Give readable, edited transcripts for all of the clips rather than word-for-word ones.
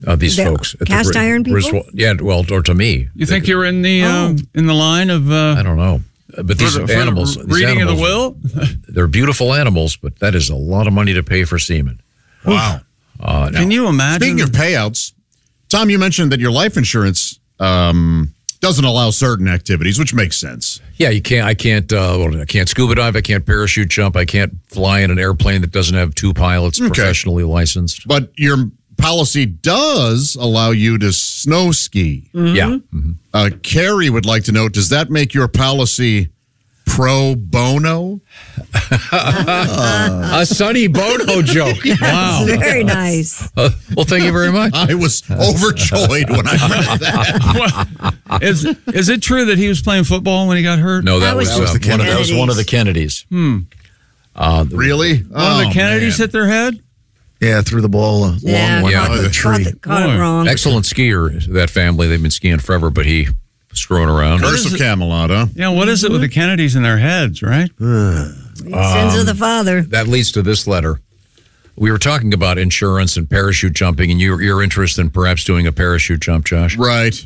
These folks. Cast iron people? Yeah, well, or to me. You think you're in the line of... I don't know. But these animals... reading of the will? They're beautiful animals, but that is a lot of money to pay for semen. Wow. Can you imagine? Speaking of payouts, Tom, you mentioned that your life insurance doesn't allow certain activities, which makes sense. Yeah, you can't. I can't scuba dive. I can't parachute jump. I can't fly in an airplane that doesn't have 2 pilots professionally licensed. But your policy does allow you to snow ski. Mm-hmm. Yeah. Mm-hmm. Carrie would like to know: does that make your policy pro bono? A Sonny Bono joke. Wow, very nice. Well, thank you very much. I was overjoyed when I read that. Is it true that he was playing football when he got hurt? No, that was one of the Kennedys. Really? One of the Kennedys hit their head? Yeah, threw the ball a long way out of the tree. Caught it wrong. Excellent skier, that family. They've been skiing forever, but he was screwing around. Curse of Camelot, huh? Yeah, what is it with the Kennedys in their heads, right? Sins of the father. That leads to this letter. We were talking about insurance and parachute jumping, and you're interested in perhaps doing a parachute jump, Josh. Right.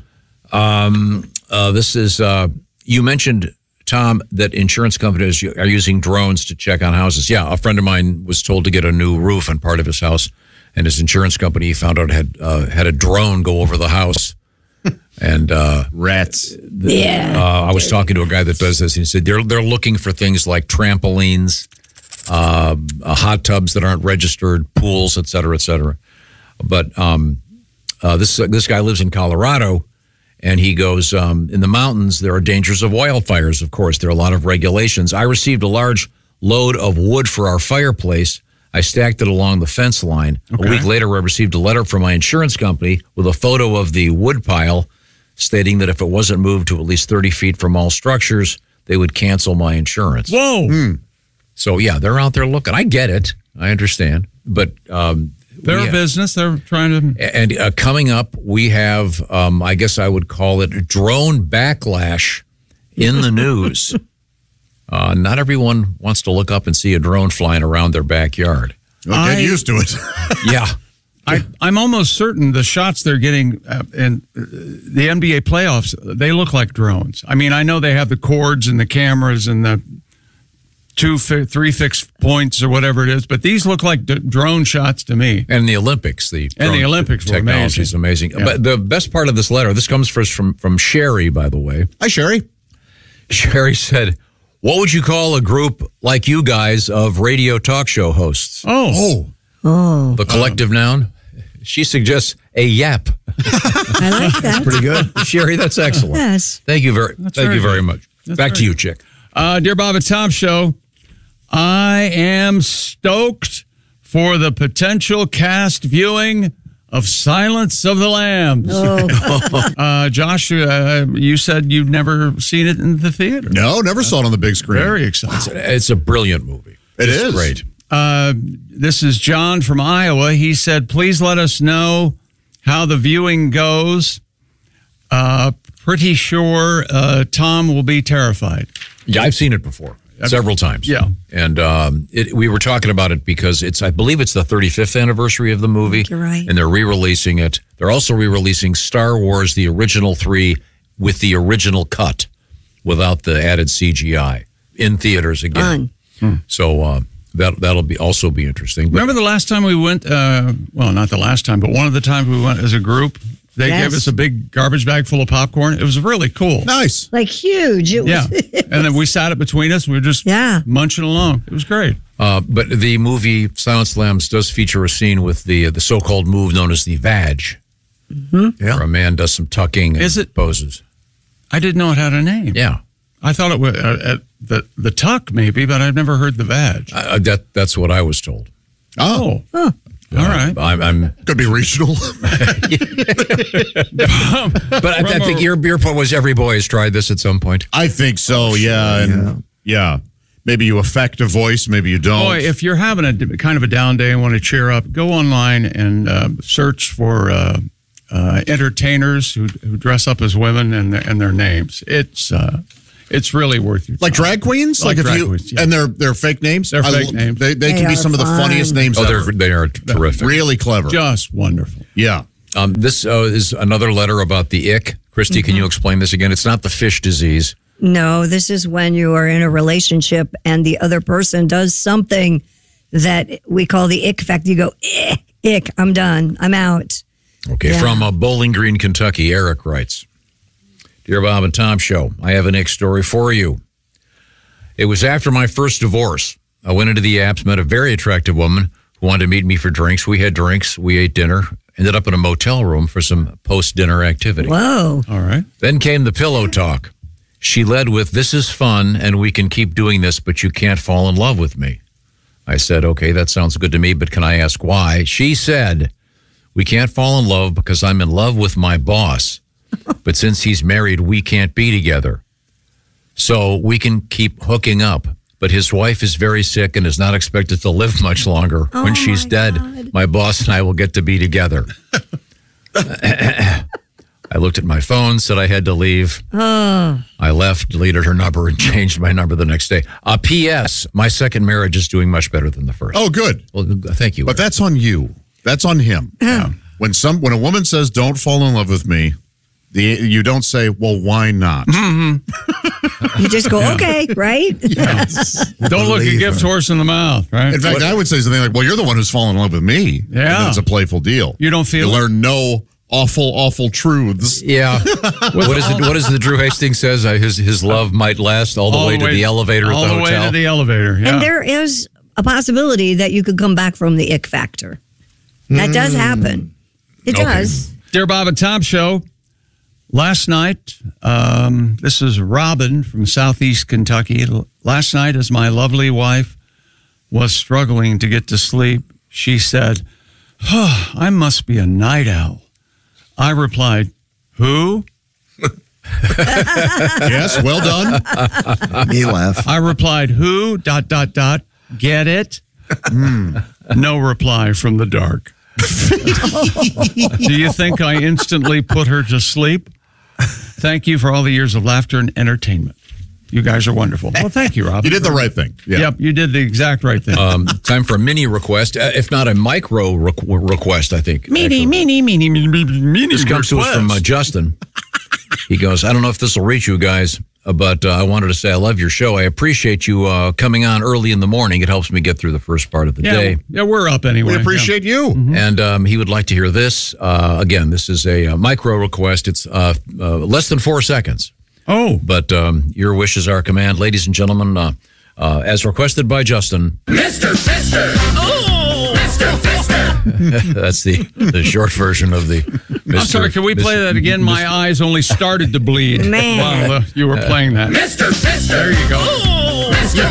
This is, you mentioned, Tom, that insurance companies are using drones to check on houses. Yeah, a friend of mine was told to get a new roof on part of his house, and his insurance company found out had a drone go over the house. And rats. I was talking to a guy that does this, and he said they're looking for things like trampolines, hot tubs that aren't registered, pools, et cetera, et cetera. But this guy lives in Colorado, and he goes, in the mountains, there are dangers of wildfires, of course. There are a lot of regulations. I received a large load of wood for our fireplace. I stacked it along the fence line. Okay. A week later, I received a letter from my insurance company with a photo of the wood pile stating that if it wasn't moved to at least 30 feet from all structures, they would cancel my insurance. Whoa. So, yeah, they're out there looking. I get it. I understand. But they're a business. They're trying to... And coming up, we have, I guess I would call it drone backlash in the news. Not everyone wants to look up and see a drone flying around their backyard. Well, get used to it. Yeah. I'm almost certain the shots they're getting in the NBA playoffs, they look like drones. I mean, I know they have the cords and the cameras and the 3 fixed points or whatever it is, but these look like drone shots to me. And the Olympics, the Olympics technology is amazing. Yeah. But the best part of this letter, this comes from Sherry, by the way. Hi, Sherry. Sherry said, "What would you call a group like you guys of radio talk show hosts?" Oh. The collective noun? She suggests a yap. I like that. That's pretty good. Sherry, that's excellent. Yes. Thank you very much. Back to you, Chick. Dear Bob and Tom Show, I am stoked for the potential cast viewing of Silence of the Lambs. Oh. Josh, you said you've never seen it in the theater. No, never saw it on the big screen. Very exciting. It's a brilliant movie. It's great. This is John from Iowa. He said, please let us know how the viewing goes. Pretty sure Tom will be terrified. Yeah, I've seen it before. Several times. Yeah. And we were talking about it because I believe it's the 35th anniversary of the movie. You're right. And they're re-releasing it. They're also re-releasing Star Wars, the original 3, with the original cut, without the added CGI, in theaters again. So that'll also be interesting. But remember the last time we went, well, not the last time, but one of the times we went as a group, they gave us a big garbage bag full of popcorn. It was really cool. Nice. Like huge. It was, yeah. And then we sat it between us. We were just munching along. It was great. But the movie Silence of the Lambs does feature a scene with the so-called move known as the vag. Mm-hmm. Yeah. Where a man does some tucking and poses. I didn't know it had a name. Yeah. I thought it was the tuck maybe, but I've never heard the vag. That's what I was told. Oh. Huh. All right. I'm could be regional. But I think your point was every boy has tried this at some point. I think so, yeah. And yeah. Maybe you affect a voice, maybe you don't. Boy, if you're having a kind of a down day and want to cheer up, go online and search for entertainers who dress up as women and their names. It's really worth your time. Like drag queens? Like drag queens, yeah. And they're fake names? They're fake names. They can be some of the funniest names ever. They are terrific. Really clever. Just wonderful. Yeah. This is another letter about the ick. Christy, can you explain this again? It's not the fish disease. No, this is when you are in a relationship and the other person does something that we call the ick factor. You go, ick, I'm done. I'm out. Okay, Yeah. from Bowling Green, Kentucky, Eric writes, Dear Bob and Tom Show, I have an ick story for you. It was after my first divorce. I went into the apps, met a very attractive woman who wanted to meet me for drinks. We had drinks, we ate dinner, ended up in a motel room for some post-dinner activity. Whoa. All right. Then came the pillow talk. She led with, this is fun and we can keep doing this, but you can't fall in love with me. I said, okay, that sounds good to me, but can I ask why? She said, we can't fall in love because I'm in love with my boss. But since he's married, we can't be together. So we can keep hooking up. But his wife is very sick and is not expected to live much longer. When she's dead, my boss and I will get to be together. I looked at my phone, said I had to leave. I left, deleted her number, and changed my number the next day. P.S. My second marriage is doing much better than the first. Oh, good. Well, thank you. But that's on you. That's on him. When a woman says, don't fall in love with me, you don't say, well, why not? You just go, okay, right? Yes. Don't look a gift horse in the mouth, right? In fact, I would say something like, well, you're the one who's fallen in love with me. Yeah. And then it's a playful deal. You don't feel You it? learn no awful truths. Yeah. What is it Drew Hastings says? His love might last all the way to the elevator at the hotel. All the way to the elevator, yeah. And there is a possibility that you could come back from the ick factor. That does happen. It does. Dear Bob and Tom Show, last night, this is Robin from Southeast Kentucky. Last night, as my lovely wife was struggling to get to sleep, she said, oh, I must be a night owl. I replied, who? Yes, well done. Me laugh. I replied, who? ... Get it? No reply from the dark. Do you think I instantly put her to sleep? Thank you for all the years of laughter and entertainment. You guys are wonderful. Well, thank you, Rob. You did the right thing. Yeah. Yep, you did the exact right thing. Time for a mini request, if not a micro request, I think. Mini This comes to us from Justin. He goes, I don't know if this will reach you guys, but I wanted to say I love your show. I appreciate you coming on early in the morning. It helps me get through the first part of the day. Yeah, we're up anyway. We appreciate you. And he would like to hear this. Again, this is a micro request. It's less than 4 seconds. Oh. But your wish is our command. Ladies and gentlemen, as requested by Justin. Mr. Fister! Oh! Mr. Fister! That's the short version of the Mr. I'm sorry, can we play that again? My eyes only started to bleed Man. while you were playing that. Mr. Fister! There you go. Oh! Mr.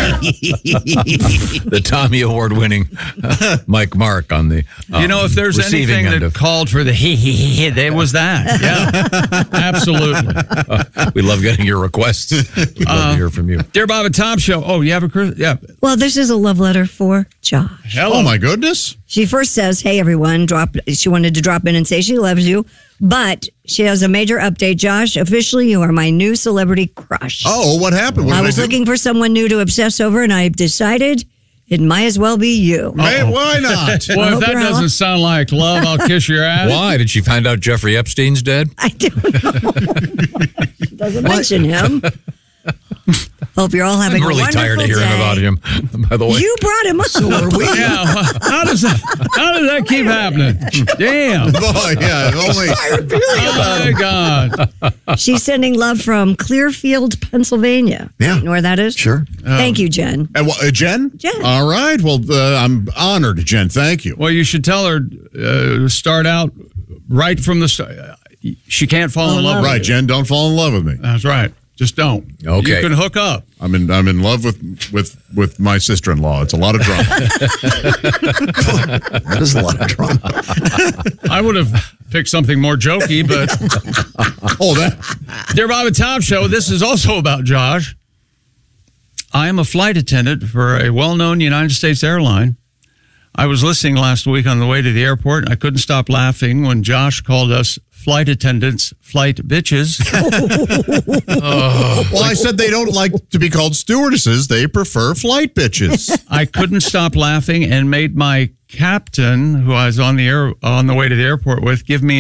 Fister! The Tommy Award winning Mike Mark on the You know, if there's receiving anything end that of. called for the there was that. Yeah, absolutely. We love getting your requests. We'd love to hear from you. Dear Bob and Tom Show. Oh, you have a yeah. Well, this is a love letter for Josh. Hello. Oh, my goodness. She first says, hey, everyone, she wanted to drop in and say she loves you, but she has a major update. Josh, officially, you are my new celebrity crush. Oh, what happened? What I did was do? looking for someone new to obsess over, and I've decided it might as well be you. Hey, why not? Well, if hope that you're doesn't sound like love, I'll kiss your ass. Why? Did she find out Jeffrey Epstein's dead? I don't know. Doesn't mention him. Hope you're all having I'm really a wonderful tired of hearing day. about him, by the way. You brought him up. Yeah, how does that keep happening? Damn. Boy, yeah, only. Oh my God. She's sending love from Clearfield, Pennsylvania. Yeah. You know where that is? Sure. Thank you, Jen. And Jen? Jen. All right. Well, I'm honored, Jen. Thank you. Well, you should tell her start out right from the start. She can't fall in love with Right, you. Jen. Don't fall in love with me. That's right. Just don't. Okay. You can hook up. I'm in love with my sister-in-law. It's a lot of drama. That is a lot of drama. I would have picked something more jokey, but Oh, that. Dear Bob and Tom Show, this is also about Josh. I am a flight attendant for a well-known United States airline. I was listening last week on the way to the airport, and I couldn't stop laughing when Josh called us flight attendants flight bitches. Well, I said they don't like to be called stewardesses. They prefer flight bitches. I couldn't stop laughing and made my captain who I was on the way to the airport with give me